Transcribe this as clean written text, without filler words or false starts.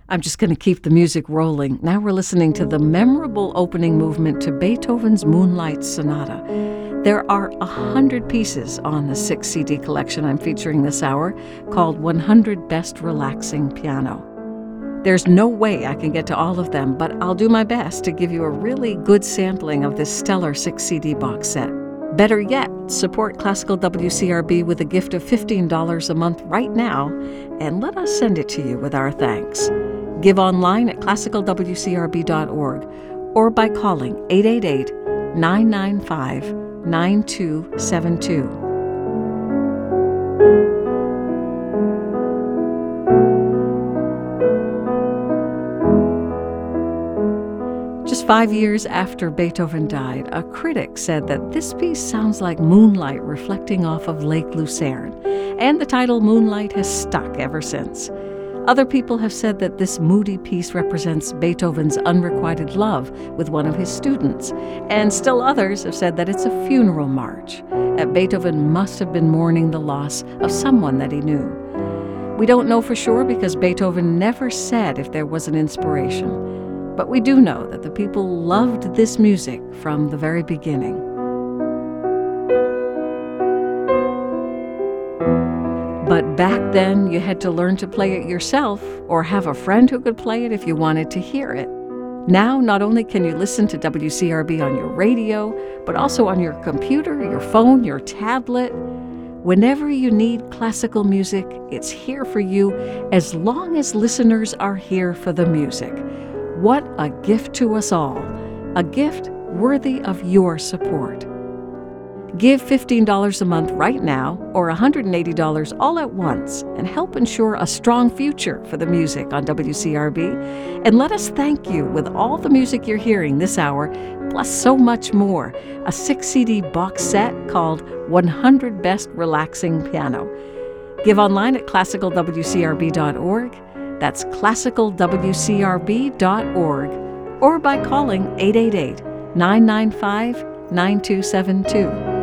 I'm just going to keep the music rolling. Now we're listening to the memorable opening movement to Beethoven's Moonlight Sonata. There are 100 pieces on the 6 CD collection I'm featuring this hour called 100 Best Relaxing Piano. There's no way I can get to all of them, but I'll do my best to give you a really good sampling of this stellar 6 CD box set. Better yet, support Classical WCRB with a gift of $15 a month right now, and let us send it to you with our thanks. Give online at classicalwcrb.org or by calling 888-995-9272. Just 5 years after Beethoven died, a critic said that this piece sounds like moonlight reflecting off of Lake Lucerne, and the title Moonlight has stuck ever since. Other people have said that this moody piece represents Beethoven's unrequited love with one of his students, and still others have said that it's a funeral march, that Beethoven must have been mourning the loss of someone that he knew. We don't know for sure because Beethoven never said if there was an inspiration, but we do know that the people loved this music from the very beginning. But back then, you had to learn to play it yourself or have a friend who could play it if you wanted to hear it. Now, not only can you listen to WCRB on your radio, but also on your computer, your phone, your tablet. Whenever you need classical music, it's here for you as long as listeners are here for the music. What a gift to us all, a gift worthy of your support. Give $15 a month right now or $180 all at once and help ensure a strong future for the music on WCRB. And let us thank you with all the music you're hearing this hour, plus so much more. A 6 CD box set called 100 Best Relaxing Piano. Give online at classicalwcrb.org. That's classicalwcrb.org. Or by calling 888-995-9272.